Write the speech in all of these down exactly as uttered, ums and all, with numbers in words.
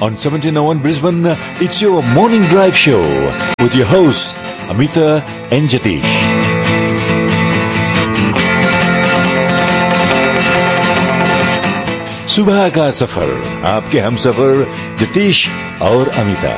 on seventeen oh one Brisbane. It's your morning drive show with your host Amita and Jatish. सुबह का सफर आपके हम सफर जतीश और अमिता,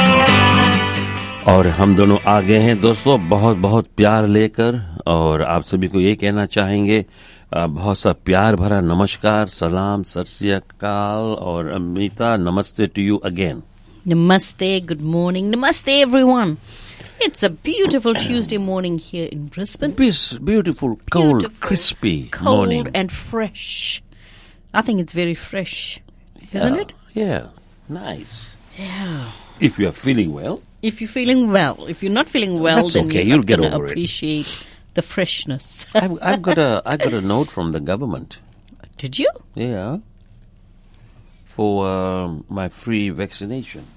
और हम दोनों आ गए हैं दोस्तों बहुत बहुत प्यार लेकर, और आप सभी को ये कहना चाहेंगे बहुत सा प्यार भरा नमस्कार, सलाम, सत श्री अकाल, और अमिता नमस्ते to you again. Namaste, good morning, namaste everyone. It's a beautiful Tuesday morning here in Brisbane. Beautiful, cold, beautiful, crispy cold morning. Cold and fresh. I think it's very fresh, isn't yeah, it? Yeah, nice. Yeah. If you are feeling well. If you're feeling well. If you're not feeling well, that's then okay. you're You'll not get going to over appreciate it. the freshness. I've, I've got a I got a note from the government. Did you? Yeah. For uh, my free vaccination.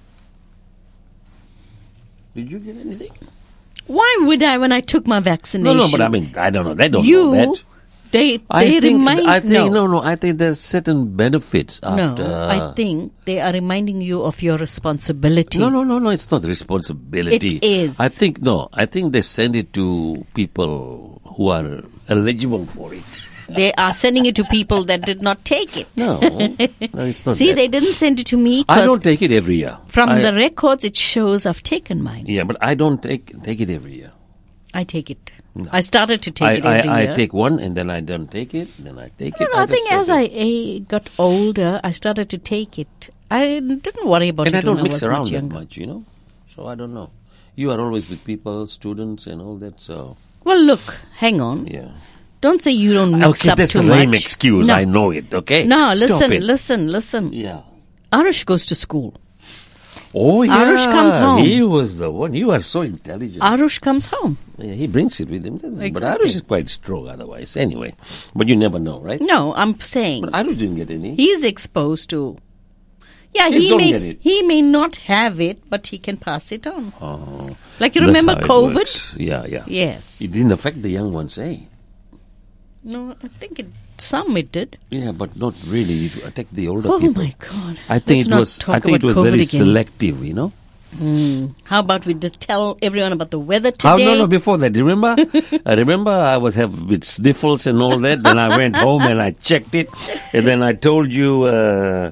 Did you get anything? Why would I when I took my vaccination? No, no, but I mean, I don't know. They don't you, know that. They, they I think, remind I think, no. no, no, I think there's certain benefits after. No, I think they are reminding you of your responsibility. No, no, no, no, it's not responsibility. It is. I think, no, I think they send it to people who are eligible for it. They are sending it to people that did not take it. No, no it's not. See, that. they didn't send it to me. I don't take it every year. From I, the records, it shows I've taken mine. Yeah, but I don't take take it every year. I take it. No. I started to take I, it every I, year. I take one and then I don't take it. Then I take I it. Know, I, I think as I uh, got older, I started to take it. I didn't worry about and it I don't when I mix was around much that younger. much, you know. So I don't know. You are always with people, students, and all that. So well, look, hang on. yeah. Don't say you don't mix okay, up that's too a lame much. excuse. No. I know it. Okay. No, Stop listen, it. listen, listen. Yeah. Arush goes to school. Oh yeah. Arush comes home. He was the one. You are so intelligent. Arush comes home. Yeah, he brings it with him. Exactly. But Arush is quite strong otherwise. Anyway, but you never know, right? No, I'm saying. But Arush didn't get any. He's exposed to. Yeah, He he don't may get it. he may not have it, but he can pass it on. Oh, Like you that's remember how it COVID? works. Yeah, yeah. Yes. It didn't affect the young ones, eh? No, I think it some it did. Yeah, but not really. It attacked the older Oh people. my God! I think Let's it not was. talk I think it about was COVID very again. selective. You know. Mm. How about we just tell everyone about the weather today? How, no, no. Before that, remember? I remember I was have with sniffles and all that. Then I went home and I checked it, and then I told you, uh,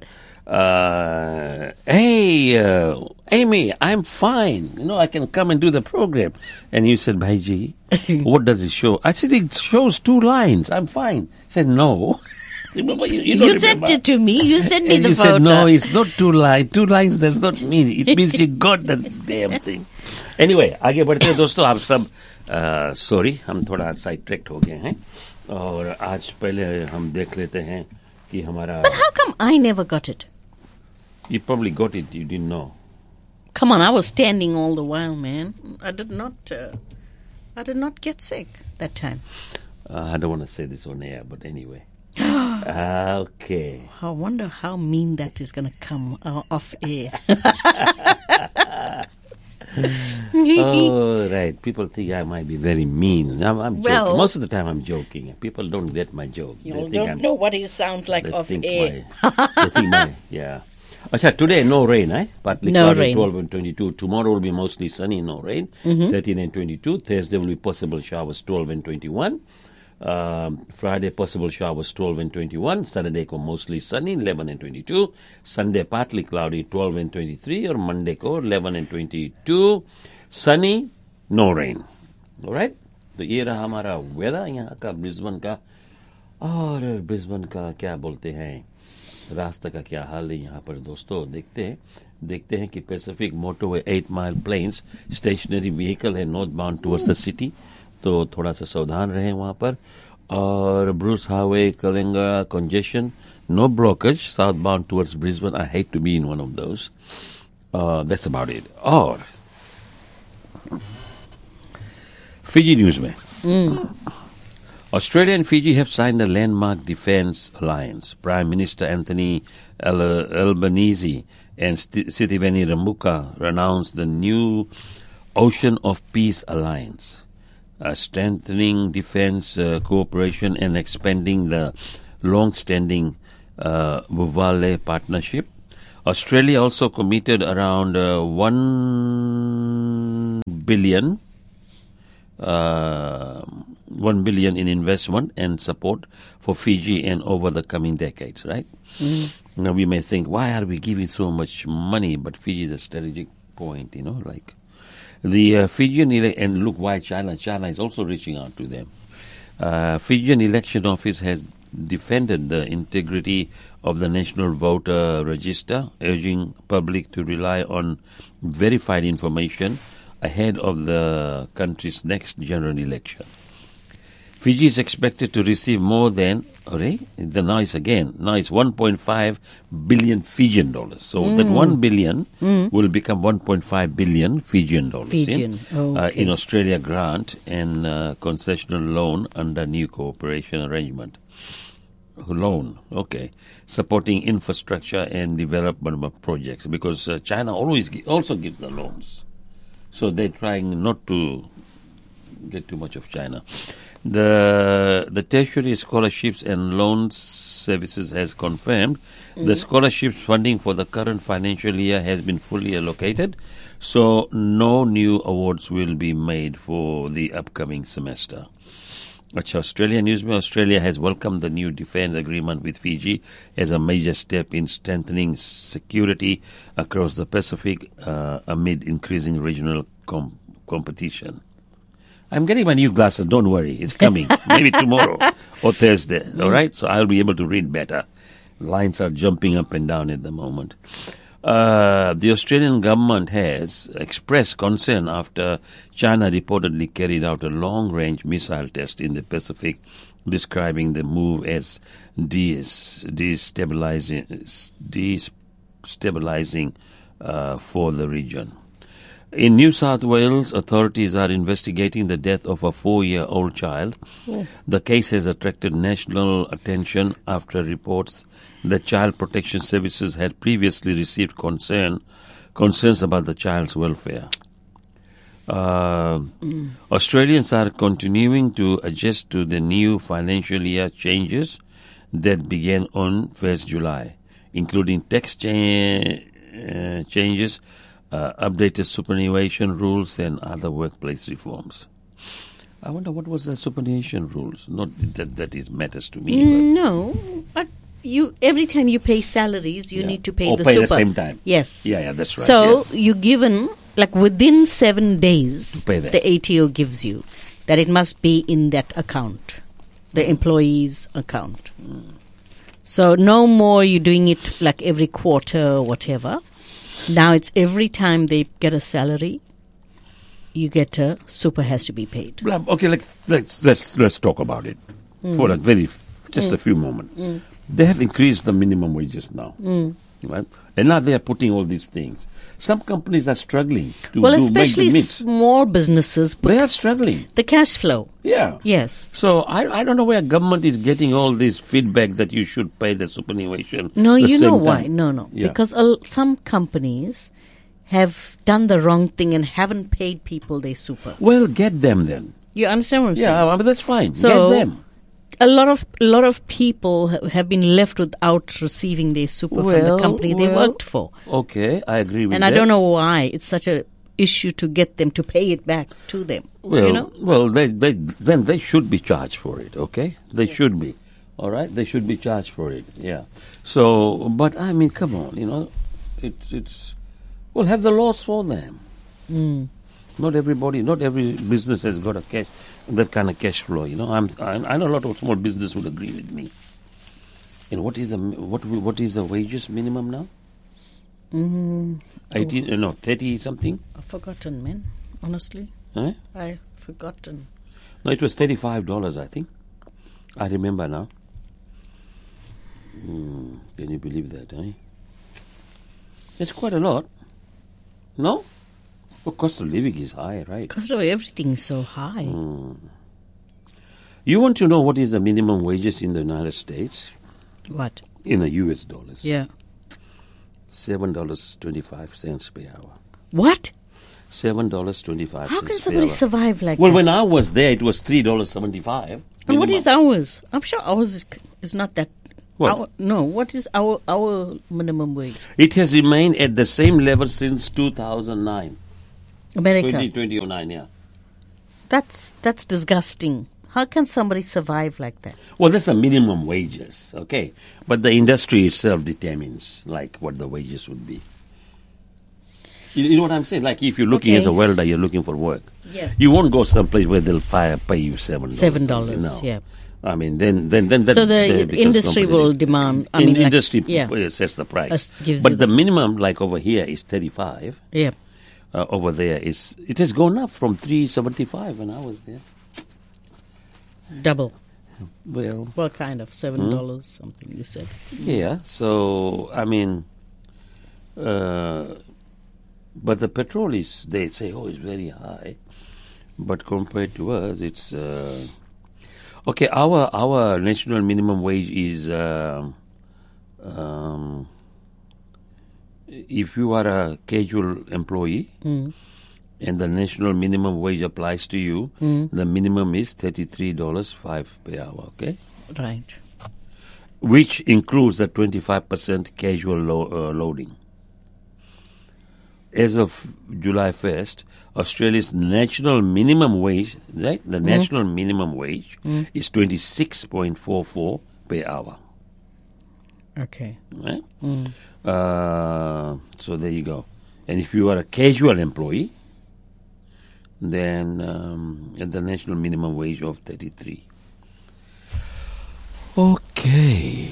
uh, "Hey, uh, Amy, I'm fine. You know, I can come and do the program." And you said, "Bhaiji, what does it show?" I said, "It shows two lines. I'm fine." I said, "No." Remember, you, you, don't You sent remember. it to me. You sent me And the you photo. said, no, it's not two lines. Two lines does not mean it. It means you got the damn thing. Anyway, आगे बढ़ते हैं दोस्तों. आप सब sorry हम थोड़ा side tract हो गए हैं, और आज पहले हम देख लेते हैं कि हमारा. But how come I never got it? You probably got it. You didn't know. Come on, I was standing all the while, man. I did not. Uh, I did not get sick that time. Uh, I don't want to say this on air, but anyway. Okay. I wonder how mean that is going to come uh, off air. Oh, right. People think I might be very mean. I'm, I'm Well- joking. Most of the time I'm joking. People don't get my joke. You They don't think I'm, know what he sounds like they off think air. My, they think my, yeah. Achha, today no rain, eh? Partly No cloudy, rain. twelve and twenty-two. Tomorrow will be mostly sunny, no rain, thirteen and twenty-two. Thursday will be possible showers, twelve and twenty-one. Um, Friday possible showers, twelve and twenty-one. Saturday ko mostly sunny, eleven and twenty-two. Sunday partly cloudy, twelve and twenty-three. Or Monday ko eleven and twenty-two. Sunny, no rain. All right? तो ये रहा हमारा weather यहाँ का Brisbane का. और Brisbane का क्या बोलते हैं, रास्ता का क्या हाल है यहाँ पर दोस्तों. देखते हैं देखते हैं कि Pacific motorway eight mile planes stationery vehicle है north bound towards the city, तो थोड़ा सा सावधान रहें वहाँ पर. और Bruce highway Kalinga congestion, no blockage south bound towards Brisbane. I hate to be in one of those. That's about it. और फिजी न्यूज में Australia and Fiji have signed a landmark defense alliance. Prime Minister Anthony Albanese and Sitiveni Rabuka announced the new Ocean of Peace Alliance, uh, strengthening defense uh, cooperation and expanding the long-standing uh, Buvale partnership. Australia also committed around uh, one billion, uh, one billion in investment and support for Fiji and over the coming decades. Right? Mm. Now we may think, why are we giving so much money? But Fiji is a strategic point, you know, like the uh, Fijian ele- and look why China. China is also reaching out to them. Uh, Fijian Election Office has defended the integrity of the National Voter Register, urging public to rely on verified information ahead of the country's next general election. Fiji is expected to receive more than, okay, the noise again, now it's one point five billion Fijian dollars. So mm. that one billion mm. will become one point five billion Fijian dollars. Fijian, yeah? okay. uh, in Australia grant and uh, concessional loan under new cooperation arrangement. Loan, okay, supporting infrastructure and development of projects, because uh, China always gi- also gives the loans. So they're trying not to get too much of China. The the Tertiary Scholarships and Loans Services has confirmed mm-hmm. the scholarships funding for the current financial year has been fully allocated, so no new awards will be made for the upcoming semester. Which Australian Newsman, Australia has welcomed the new defence agreement with Fiji as a major step in strengthening security across the Pacific uh, amid increasing regional com- competition. I'm getting my new glasses, don't worry, it's coming, maybe tomorrow or Thursday, mm. all right? So I'll be able to read better. Lines are jumping up and down at the moment. Uh, the Australian government has expressed concern after China reportedly carried out a long-range missile test in the Pacific, describing the move as destabilizing, destabilizing uh, for the region. In New South Wales, authorities are investigating the death of a four-year-old child. Yeah. The case has attracted national attention after reports that Child Protection Services had previously received concern concerns about the child's welfare. Uh, mm. Australians are continuing to adjust to the new financial year changes that began on first July, including tax cha- uh, changes, Uh, updated superannuation rules and other workplace reforms. I wonder what was the superannuation rules? Not that that is matters to me. But No, but you every time you pay salaries, you yeah. need to pay or the pay super. at the same time. Yes. Yeah, yeah, that's right. So yeah. you given like within seven days, Pay that. the A T O gives you that it must be in that account, the mm. employee's account. Mm. So no more you doing it like every quarter or whatever. Now it's every time they get a salary, you get a super has to be paid. Okay, let's let's let's, let's talk about it mm. for a very just mm. a few moments. Mm. They have increased the minimum wages now, mm. right? And now they are putting all these things. Some companies are struggling to well, do, especially make the small businesses. They are struggling. The cash flow. Yeah. Yes. So I I don't know where government is getting all this feedback that you should pay the superannuation. No, the you same know time. why? No, no. Yeah. Because uh, some companies have done the wrong thing and haven't paid people their super. Well, get them then. You understand what I'm saying? Yeah, I mean, that's fine. So, get them. A lot of a lot of people ha- have been left without receiving their super well, from the company well, they worked for. Okay, I agree with and that. And I don't know why it's such a issue to get them to pay it back to them. Well, you know? well, they, they then they should be charged for it. Okay, they yeah. should be. All right, they should be charged for it. Yeah. So, but I mean, come on, you know, it's it's. Well, have the laws for them. Mm. Not everybody, not every business has got a cash, that kind of cash flow. You know, I'm, I'm, I know a lot of small business would agree with me. And what is the what what is the wages minimum now? Mm. Eighteen, oh. no, thirty something. I've forgotten, man. Honestly, eh? I've forgotten. No, it was thirty-five dollars, I think. I remember now. Mm, can you believe that? Eh? It's quite a lot. No? Well, cost of living is high, right? Cost of everything is so high. Mm. You want to know what is the minimum wages in the United States? What? In the U S dollars. Yeah. Seven dollars twenty-five cents per hour. What? Seven dollars twenty-five. How can somebody survive like well, that? Well, when I was there, it was three dollars seventy-five. And what is ours? I'm sure ours is, is not that What? Our, no, what is our our minimum wage? It has remained at the same level since two thousand nine. America. twenty twenty-nine, yeah. That's that's disgusting. How can somebody survive like that? Well, that's the minimum wages, okay? But the industry itself determines, like, what the wages would be. You, you know what I'm saying? Like, if you're looking Okay. as a welder, you're looking for work. Yeah. You won't go someplace where they'll fire, pay you seven dollars. Seven dollars, No. yeah. I mean, then, then, then that So the that becomes industry will competitive. demand- I In- mean, like- industry yeah. uh, sets the price. Us- gives but you the the- minimum, like over here, is thirty-five. Yeah. Uh, over there is it has gone up from three seventy-five when I was there. Double. Well, What kind of Hmm? seven dollars something you said? yeah. So I mean, uh, but the petrol is, they say, oh, it's very high, but compared to us, it's uh, okay. Our our national minimum wage is um, um, if you are a casual employee. And the national minimum wage applies to you. The minimum is thirty-three dollars five per hour, okay? Right. Which includes the twenty-five percent casual lo- uh, loading. As of July first, Australia's national minimum wage, right? The national minimum wage is twenty-six point four four per hour, Okay. right? Uh, so there you go. And if you are a casual employee, then um, at the national minimum wage of thirty-three. Okay.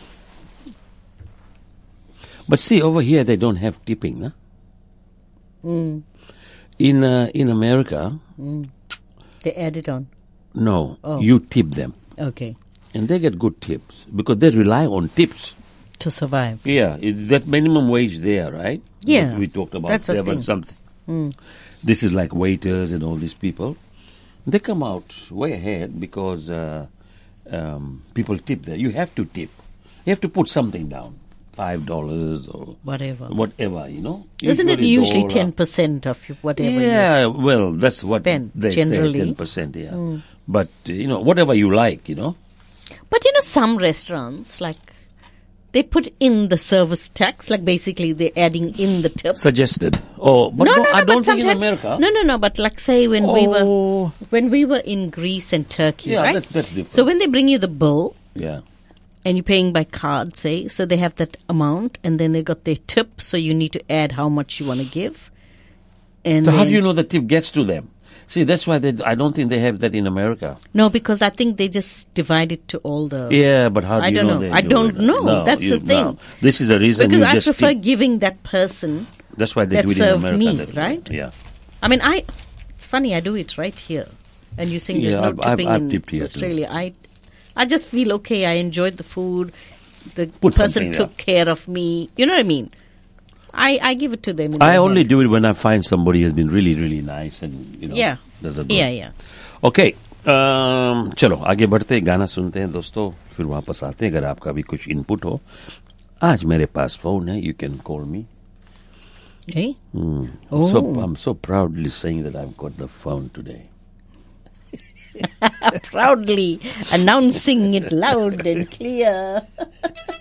But see, over here they don't have tipping. Huh? Mm. In uh, in America, They add it on. no, Oh. you tip them. Okay. And they get good tips because they rely on tips. To survive. Yeah, it, that minimum wage there, right? Yeah, That we talked about that's the seven thing. something. This is like waiters and all these people. They come out way ahead because uh, um, people tip there. You have to tip. You have to put something down, five dollars or Whatever. whatever. You know. Isn't it usually dollar. ten percent of you- whatever you Yeah, well, that's what spend, they generally. say, ten percent. Yeah, but uh, you know, whatever you like, you know. But you know, some restaurants, like, they put in the service tax, like basically they're adding in the tip. Suggested. Oh, but no, no, no, no, I don't but think in sometimes, America. No, no, no, but like say when we were Oh. when we were in Greece and Turkey, Yeah, right? that's- that's different. So when they bring you the bill Yeah. and you're paying by card, say, so they have that amount and then they got their tip, so you need to add how much you want to give. And So how then- do you know the tip gets to them? See, that's why they, I don't think they have that in America. No, because I think they just divide it to all the. Yeah, but how do I you don't know? know. they I do don't it? know. No, That's you- the thing. no. This is the reason Because you I just prefer tip. giving that person. That's why they that do it in served America. me, that way. right? Yeah. I mean, I. It's funny. I do it right here, and you think there's Yeah, no I've- I've- tipping I've in tipped here too. Australia. I, I just feel okay. I enjoyed the food. The Put person something took care of me. You know what I mean? I, I give it to them. In I their only hand. do it when I find somebody has been really, really nice and, you know, Yeah. does a good. Yeah, yeah. Okay um, चलो आगे बढ़ते हैं, गाना सुनते हैं दोस्तों, फिर वापस आते हैं. अगर आपका भी कुछ इनपुट हो, आज मेरे पास फोन है, you can call me. Hey? So Oh. I'm so proudly saying that I've got the phone today. Proudly announcing it loud and clear.